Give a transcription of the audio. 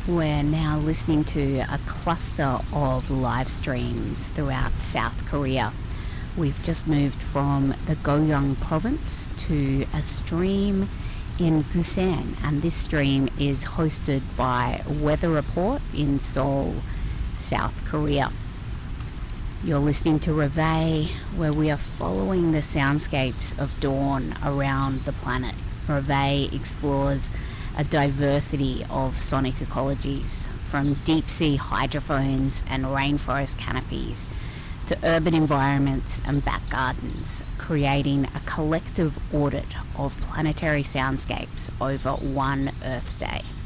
We're now listening to a cluster of live streams throughout South Korea. We've just moved from the Goryeo province to a stream in Busan, and this stream is hosted by Weather Report in Seoul, South Korea. You're listening to Reveille, where we are following the soundscapes of dawn around the planet. Reveille explores a diversity of sonic ecologies, from deep-sea hydrophones and rainforest canopies to urban environments and back gardens, creating a collective audit of planetary soundscapes over one Earth Day.